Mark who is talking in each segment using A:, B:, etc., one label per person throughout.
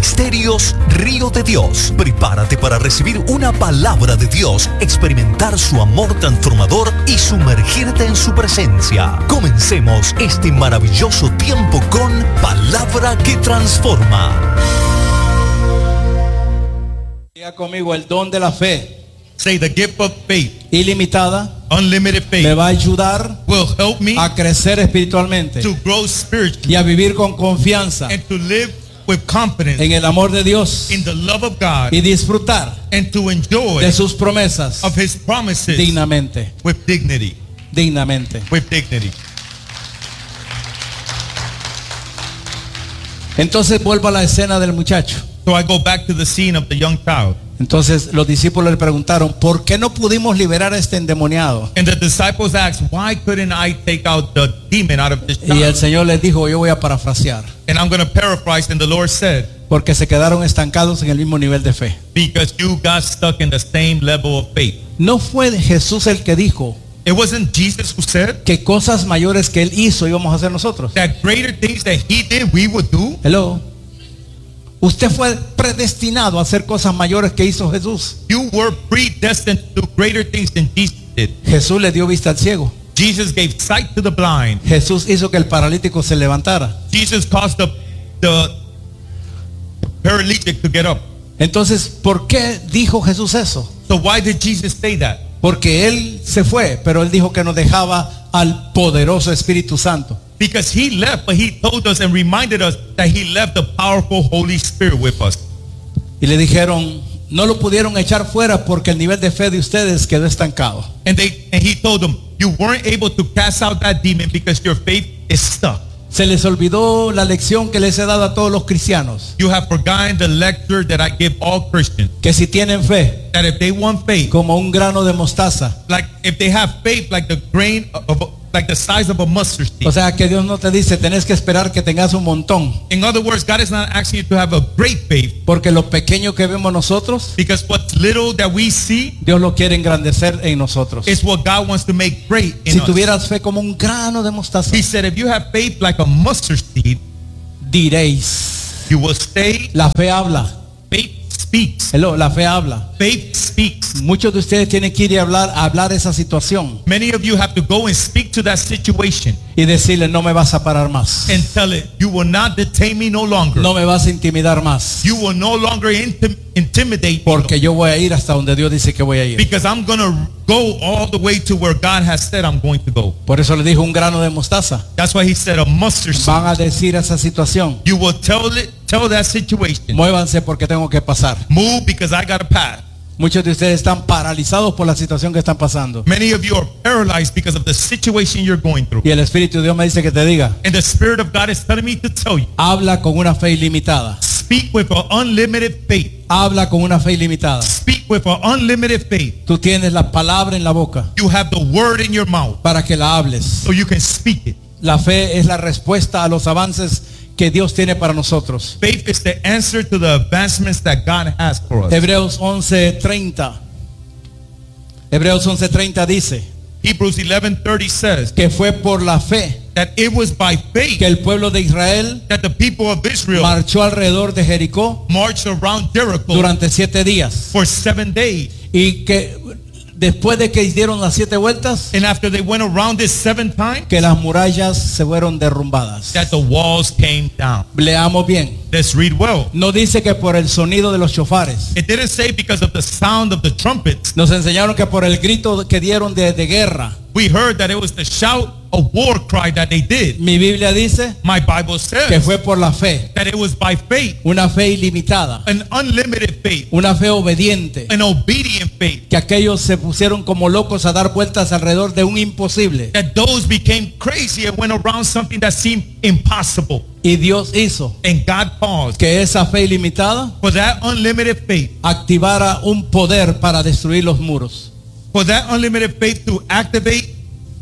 A: Ministerios Río de Dios. Prepárate para recibir una palabra de Dios, experimentar su amor transformador y sumergirte en su presencia. Comencemos este maravilloso tiempo con Palabra que Transforma.
B: Diga conmigo, el don de la fe.
C: Say, the gift of faith,
B: Ilimitada.
C: unlimited faith,
B: Me va a ayudar
C: will help me
B: a crecer espiritualmente
C: to grow spiritually
B: y a vivir con confianza
C: and to live with confidence
B: en el amor de Dios
C: in the love of God
B: y disfrutar
C: and to enjoy
B: de sus promesas
C: of His promises
B: dignamente.
C: with dignity.
B: Dignamente.
C: With dignity.
B: Entonces vuelvo a la escena del muchacho.
C: So I go back to the scene of the young child.
B: Entonces los discípulos le preguntaron, ¿por qué no pudimos liberar a este endemoniado?
C: And the disciples asked, why couldn't I take out the demon out of this
B: Y el
C: child?
B: Señor les dijo, yo voy a parafrasear,
C: And I'm going to paraphrase, and the Lord said,
B: porque se quedaron estancados en el mismo nivel de fe.
C: because you got stuck in the same level of faith.
B: No fue Jesús el que dijo
C: It wasn't Jesus who said
B: que cosas mayores que él hizo íbamos a hacer nosotros.
C: that greater things that He did, we would do.
B: Hello. Usted fue predestinado a hacer cosas mayores que hizo Jesús.
C: You were predestined to do greater things than Jesus did.
B: Jesús le dio vista al ciego.
C: Jesus gave sight to the blind.
B: Jesús hizo que el paralítico se levantara.
C: Jesus caused the paralytic to get up.
B: Entonces, ¿por qué dijo Jesús eso?
C: So why did Jesus say that?
B: Porque él se fue, pero él dijo que nos dejaba al poderoso Espíritu Santo.
C: Because He left, but He told us and reminded us that He left the powerful Holy Spirit with us.
B: Y le dijeron, no lo pudieron echar fuera porque el nivel de fe de ustedes quedó estancado.
C: And He told them, you weren't able to cast out that demon because your faith is stuck.
B: Se les olvidó la lección que les he dado a todos los cristianos,
C: You have forgotten the lecture that I give all Christians,
B: que si tienen fe
C: that if they want faith,
B: como un grano de mostaza,
C: like if they have faith like the grain of like the size of a mustard seed.
B: o sea que Dios no te dice tenés que esperar que tengas un montón,
C: In other words, God is not asking you to have a great faith,
B: porque lo pequeño que vemos nosotros,
C: because what's little that we see
B: Dios lo quiere engrandecer en nosotros.
C: is what God wants to make great in
B: Si
C: us.
B: tuvieras fe como un grano de mostaza,
C: He said, if you have faith like a mustard seed,
B: diréis.
C: you will stay.
B: La fe habla.
C: Faith speaks.
B: Hello, la fe habla.
C: Faith speaks.
B: Muchos de ustedes tienen que ir a hablar esa situación
C: Many of you have to go and speak to that situation
B: y decirle, no me vas a parar más,
C: and tell it, you will not detain me no longer.
B: no me vas a intimidar más,
C: You will no longer intimidate me,
B: porque yo voy a ir hasta donde Dios dice que voy a ir.
C: because I'm going to go all the way to where God has said I'm going to go.
B: Por eso le dijo un grano de mostaza.
C: That's why He said a mustard seed.
B: Van a decir esa situación,
C: You will tell that situation,
B: muévanse porque tengo que pasar.
C: move because I got a path.
B: Muchos de ustedes están paralizados por la situación que están pasando.
C: Many of you are paralyzed because of the situation you're going through.
B: Y el Espíritu de Dios me dice que te diga,
C: And the Spirit of God is telling me to tell you,
B: habla con una fe ilimitada.
C: speak with an unlimited faith.
B: Habla con una fe ilimitada.
C: Speak with an unlimited faith.
B: Tú tienes la palabra en la boca
C: You have the word in your mouth,
B: para que la hables.
C: so you can speak it.
B: La fe es la respuesta a los avances que Dios tiene para nosotros.
C: Faith is the answer to the advancements that God has for us.
B: Hebreos 11:30. Hebreos 11:30 dice
C: Hebrews 11:30 says
B: que fue por la fe
C: that it was by faith
B: que el pueblo de Israel
C: that the people of Israel
B: marchó alrededor de Jericó
C: marched around Jericho
B: durante 7 días.
C: for 7 days.
B: Y que después de que hicieron las 7 vueltas,
C: And after they went around this 7 times,
B: que las murallas se fueron derrumbadas.
C: that the walls came down.
B: Leamos bien.
C: Let's read well.
B: No dice que por el sonido de los chofares.
C: It didn't say because of the sound of the trumpets.
B: Nos enseñaron que por el grito que dieron de guerra.
C: We heard that it was the shout of war cry that they did.
B: Mi Biblia dice
C: My Bible
B: que
C: says
B: fue por la fe.
C: that it was by faith,
B: Una fe ilimitada.
C: an unlimited faith,
B: Una fe obediente.
C: an obedient faith,
B: Que aquellos se pusieron como locos a dar vueltas alrededor de un imposible.
C: that those became crazy and went around something that seemed impossible.
B: Y Dios hizo
C: And God paused
B: que esa fe ilimitada
C: for that unlimited faith,
B: activara un poder para destruir los muros.
C: for that unlimited faith to activate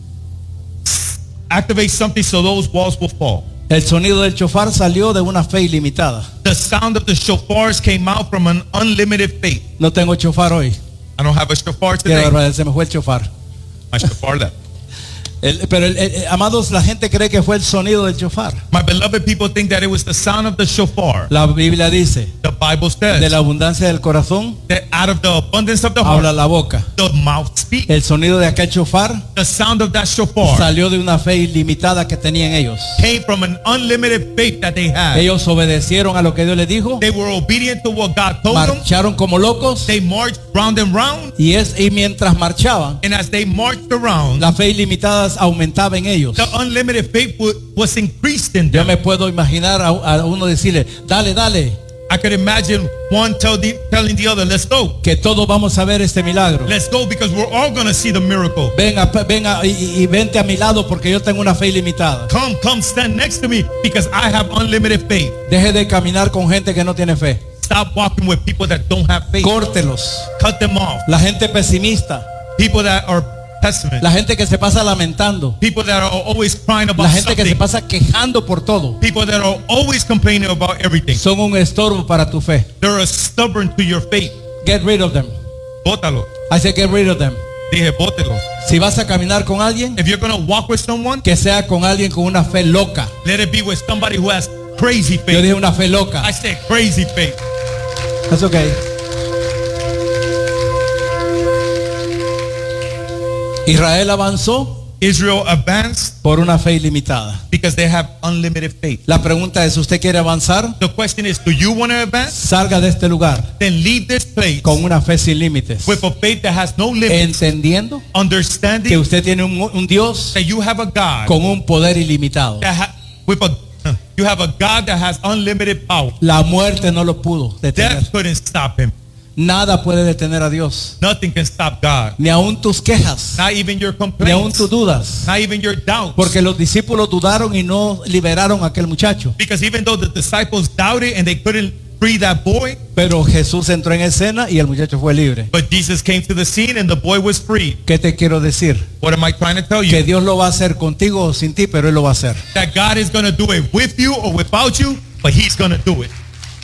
C: something so those walls will fall.
B: El sonido del chofar salió de una fe ilimitada.
C: The sound of the shofars came out from an unlimited faith.
B: No tengo chofar hoy.
C: I don't have a shofar
B: Qué
C: today.
B: barbaridad, se me fue el chofar.
C: My shofar left.
B: Amados, la gente cree que fue el sonido del shofar.
C: My beloved people think that it was the sound of the shofar.
B: La Biblia dice,
C: The Bible
B: de
C: says
B: la abundancia del corazón
C: that out of the abundance of the
B: habla
C: heart,
B: la boca.
C: the mouth speaks.
B: El sonido de aquel shofar
C: The sound of that shofar
B: salió de una fe ilimitada que tenían ellos.
C: came from an unlimited faith that they had.
B: Ellos obedecieron a lo que Dios les dijo,
C: They were obedient to what God told them.
B: marcharon como locos
C: They marched round and round,
B: y mientras marchaban,
C: and as they marched around,
B: la fe ilimitada aumentaba en ellos.
C: the unlimited faith was increased in
B: Yo
C: them.
B: me puedo imaginar a uno decirle, dale, dale,
C: I could imagine one telling the other, let's go.
B: que todos vamos a ver este milagro.
C: Let's go because we're all going to see the miracle.
B: Venga y vente a mi lado porque yo tengo una fe ilimitada.
C: Come, stand next to me because I have unlimited faith.
B: Deje de caminar con gente que no tiene fe.
C: Stop walking with people that don't have faith.
B: Córtelos.
C: Cut them off.
B: La gente pesimista,
C: People that are pessimists.
B: la gente que se pasa lamentando,
C: People that are always crying
B: la
C: about
B: gente que se
C: something.
B: pasa quejando por todo,
C: People that are always complaining about everything.
B: son un estorbo para tu fe.
C: They're stubborn to your faith.
B: Get rid of them.
C: Bótalo.
B: I say get rid of them.
C: Dije, bótelo.
B: Si vas a caminar con alguien,
C: If you're going to walk with someone,
B: que sea con alguien con una fe loca.
C: let it be with somebody who has crazy
B: Yo
C: faith.
B: dije una fe loca.
C: I said crazy faith.
B: That's okay. Israel avanzó
C: Israel advanced
B: por una fe ilimitada.
C: because they have unlimited faith.
B: La pregunta es, ¿usted quiere avanzar?
C: The question is, do you want to advance?
B: Salga de este lugar
C: Then leave this place
B: con una fe sin límites,
C: with a faith that has no limits,
B: entendiendo que
C: understanding
B: usted tiene un Dios
C: that you have a God
B: con un poder ilimitado.
C: that you have a God that has unlimited power.
B: La muerte no lo pudo detener.
C: Death couldn't stop him.
B: Nada puede detener a Dios.
C: Nothing can stop God.
B: Ni aun tus quejas,
C: Not even your
B: ni aun
C: complaints.
B: tus dudas.
C: Not even your doubts.
B: Porque los discípulos dudaron y no liberaron a aquel muchacho.
C: Because even though the disciples doubted and they couldn't free that boy,
B: Pero Jesús entró en escena y el muchacho fue libre.
C: but Jesus came to the scene and the boy was free.
B: ¿Qué te quiero decir?
C: What am I trying to tell
B: Que
C: you?
B: Dios lo va a hacer contigo o sin ti, pero Él lo va a hacer.
C: That God is going to do it with you or without you, but he's going to do it.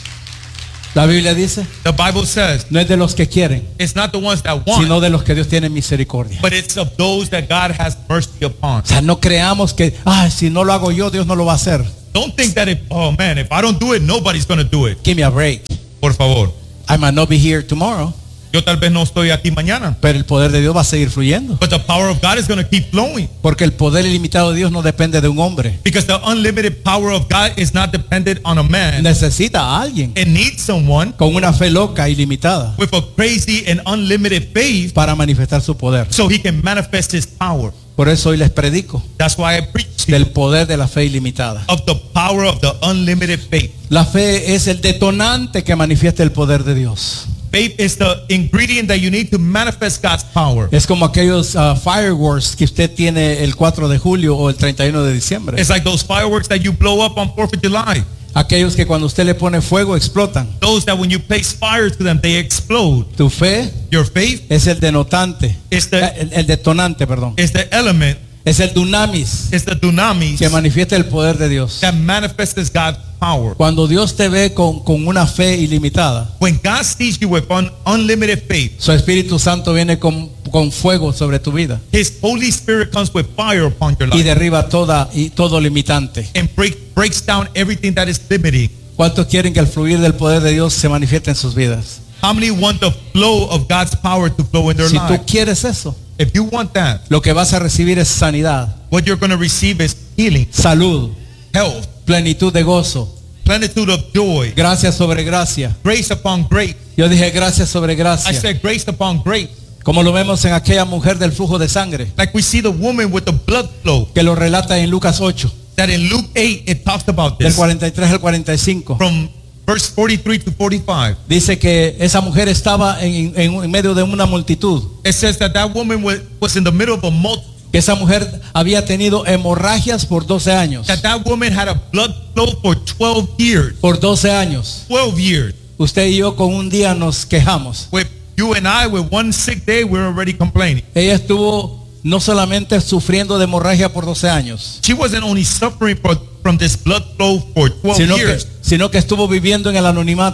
B: La Biblia dice,
C: The Bible says
B: no es de los que quieren,
C: it's not the ones that want,
B: sino de los que Dios tiene misericordia.
C: but it's of those that God has mercy upon.
B: O sea, no creamos que, si no lo hago yo, Dios no lo va a hacer.
C: Don't think that if I don't do it, nobody's going to do it.
B: Give me a break.
C: Por favor.
B: I might not be here tomorrow,
C: Yo tal vez no estoy aquí mañana,
B: pero el poder de Dios va a seguir fluyendo.
C: but the power of God is going to keep flowing
B: Porque el poder ilimitado de Dios no depende de un hombre.
C: because the unlimited power of God is not dependent on a man.
B: Necesita a alguien
C: It needs someone
B: con una fe loca ilimitada
C: with a crazy and unlimited faith
B: para manifestar su poder.
C: so he can manifest his power.
B: Por eso hoy les predico
C: That's why I preach to you
B: del poder de la fe ilimitada.
C: of the power of the unlimited faith.
B: La fe es el detonante que manifiesta el poder de Dios.
C: Faith is the ingredient that you need to manifest God's power.
B: Es como aquellos fireworks que usted tiene el 4 de julio o el 31 de diciembre.
C: It's like those fireworks that you blow up on 4th of July.
B: Aquellos que cuando usted le pone fuego explotan.
C: Those that when you place fire to them, they explode.
B: Tu fe
C: Your faith
B: es el denotante,
C: is the
B: el detonante, perdón.
C: is the element,
B: Es el dunamis
C: is the dunamis
B: que manifiesta el poder de Dios.
C: that manifests God's power.
B: Cuando Dios te ve con una fe ilimitada,
C: When God sees you with unlimited faith,
B: su Espíritu Santo viene con fuego sobre tu vida
C: His Holy Spirit comes with fire upon your
B: y
C: life
B: derriba todo limitante.
C: and breaks down everything that is limiting.
B: ¿Cuántos quieren que el fluir del poder de Dios se manifieste en sus vidas?
C: How many want the flow of God's power to flow in their
B: Si tú
C: lives?
B: quieres eso,
C: If you want that,
B: lo que vas a recibir es sanidad,
C: what you're going to receive is healing,
B: salud,
C: health,
B: plenitud de gozo,
C: plenitude of joy,
B: gracia sobre gracia.
C: grace upon grace.
B: Yo dije gracia sobre
C: I
B: gracia.
C: said grace upon grace.
B: Como lo vemos en aquella mujer del flujo de sangre,
C: Like we see the woman with the blood flow,
B: que lo relata en Lucas 8,
C: that in Luke 8 it talks about
B: del
C: this.
B: 43 al 45.
C: From verse 43 to 45.
B: Dice que esa mujer estaba en medio de una multitud.
C: It says that woman was in the middle of a multitude.
B: Que esa mujer había tenido hemorragias por 12 años.
C: That woman had a blood flow for 12 years.
B: Por 12 años.
C: 12 years.
B: Usted y yo con un día nos quejamos.
C: With you and I, with one sick day, we're already complaining.
B: Ella estuvo no solamente sufriendo de hemorragia por 12 años,
C: She wasn't only suffering from this blood flow for 12 years,
B: sino que estuvo viviendo en el anonimato.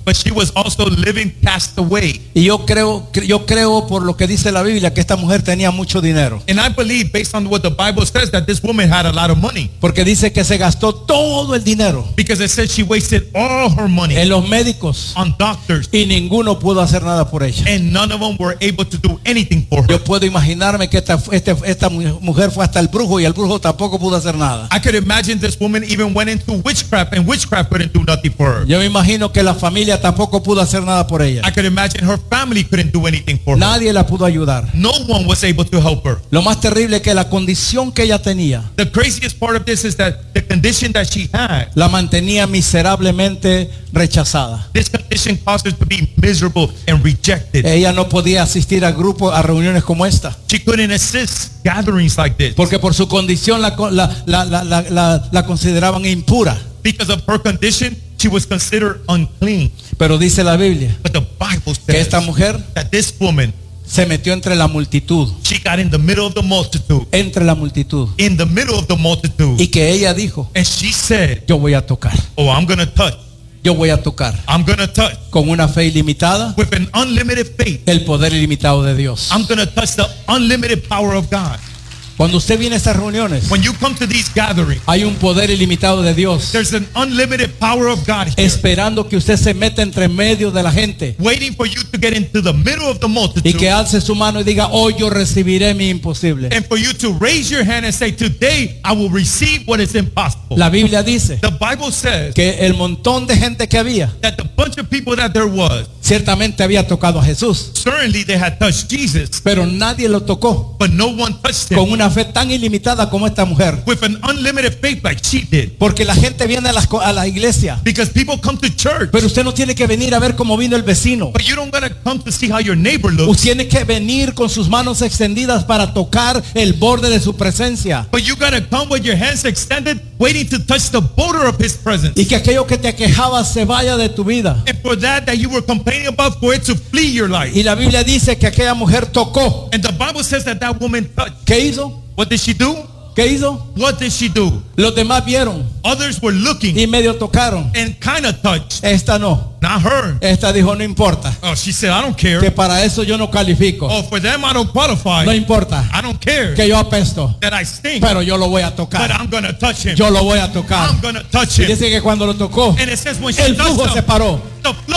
C: but she was also living cast away.
B: Y yo creo por lo que dice la Biblia que esta mujer tenía mucho dinero.
C: And I believe, based on what the Bible says, that this woman had a lot of money.
B: Porque dice que se gastó todo el dinero
C: Because it says she wasted all her money
B: en los médicos
C: on doctors,
B: y ninguno pudo hacer nada por ella.
C: and none of them were able to do anything for her.
B: Yo puedo imaginarme que esta mujer fue hasta el brujo y el brujo tampoco pudo hacer nada.
C: I could imagine this woman even went into witchcraft, and witchcraft couldn't do nothing for her.
B: Yo me imagino que la familia tampoco pudo hacer nada por ella.
C: I could imagine her family couldn't do anything for her.
B: Nadie la pudo ayudar.
C: No one was able to help her.
B: Lo más terrible es que la condición que ella tenía
C: The craziest part of this is that the condition that she had,
B: la mantenía miserablemente rechazada.
C: this condition caused her to be miserable and rejected.
B: Ella no podía asistir a grupos, a reuniones como esta,
C: She couldn't assist gatherings like this
B: porque por su condición la consideraban impura.
C: because of her condition. She was considered unclean.
B: Pero dice la Biblia
C: But the Bible
B: que
C: says
B: esta mujer
C: that this woman,
B: se metió entre la multitud,
C: she got in the middle of the multitude, in the middle of the multitude,
B: y que ella dijo,
C: and she said,
B: yo voy a tocar,
C: "Oh, I'm gonna touch.
B: yo voy a tocar,
C: I'm gonna touch
B: con una fe ilimitada,
C: with an unlimited faith.
B: el poder ilimitado de Dios.
C: I'm gonna touch the unlimited power of God."
B: Cuando usted viene a estas reuniones,
C: When you come to these gatherings,
B: hay un poder ilimitado de Dios
C: there's an unlimited power of God here,
B: esperando que usted se meta entre medio de la gente
C: waiting for you to get into the middle of the
B: y
C: multitude,
B: que alce su mano y diga, hoy yo recibiré mi imposible.
C: and for you to raise your hand and say, "Today I will receive what is impossible."
B: La Biblia dice
C: The Bible says
B: que el montón de gente que había
C: that the bunch of people that there was,
B: ciertamente había tocado a Jesús,
C: certainly they had touched Jesus,
B: pero nadie lo tocó
C: but no one touched
B: con
C: him
B: una fe tan ilimitada como esta mujer.
C: with an unlimited faith like she did.
B: Porque la gente viene a la iglesia,
C: Because people come to church,
B: pero usted no tiene que venir a ver cómo vino el vecino.
C: but you don't gotta come to see how your neighbor looks,
B: Usted tiene que venir con sus manos extendidas para tocar el borde de su presencia.
C: but you gotta come with your hands extended, waiting to touch the border of His presence.
B: Y que aquello que te aquejaba se vaya de tu vida.
C: And for that you were complaining about, for it to flee your life.
B: Y la Biblia dice que aquella mujer tocó.
C: And the Bible says that that woman touched.
B: ¿Qué hizo?
C: What did she do?
B: ¿Qué hizo?
C: What did she do?
B: Los demás vieron
C: Others were looking
B: y medio tocaron.
C: and kind of touched.
B: Esta no.
C: Not her.
B: Esta dijo, no importa.
C: Oh, she said, "I don't care.
B: Que para eso yo no califico.
C: Oh, for them I don't qualify.
B: No importa.
C: I don't care
B: Que yo apesto.
C: that I stink,
B: Pero yo lo voy a
C: but
B: tocar.
C: I'm gonna touch him.
B: Yo lo voy a tocar.
C: I'm gonna touch
B: Y
C: him."
B: dice que cuando lo tocó,
C: And it says when she
B: el
C: touched
B: flujo se
C: him,
B: paró.
C: the flow